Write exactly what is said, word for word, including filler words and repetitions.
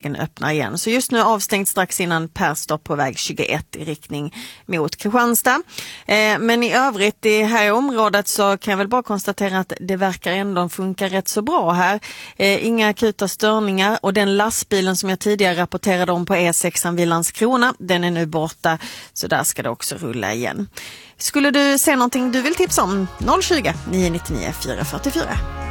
vägen öppnar igen. Så just nu avstängt strax innan Perstorp på väg tjugoett i riktning mot Kristianstad. Eh, men i övrigt i här området så kan jag väl bara konstatera att det verkar ändå funka rätt så bra här. Eh, inga akuta störningar, och den lastbilen som jag tidigare rapporterade om på E sex vid Landskrona, den är nu borta, så där ska det också rulla igen. Skulle du se någonting du vill tipsa om? noll tjugo, nio nio nio, fyra fyra fyra.